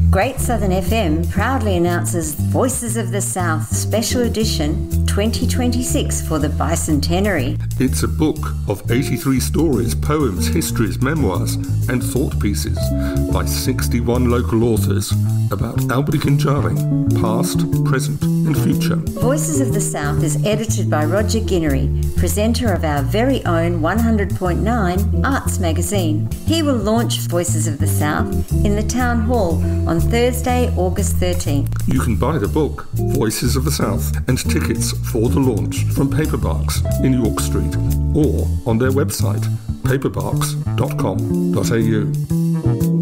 Great Southern FM proudly announces Voices of the South Special Edition 2026 for the bicentenary. It's a book of 83 stories, poems, histories, memoirs and thought pieces by 61 local authors about Albury-Kinjaring, past, present and future. Voices of the South is edited by Roger Guinery, presenter of our very own 100.9 Arts magazine. He will launch Voices of the South in the Town Hall on Thursday, August 13th. You can buy the book, Voices of the South, and tickets for the launch from Paperbarks in York Street or on their website, paperbarks.com.au.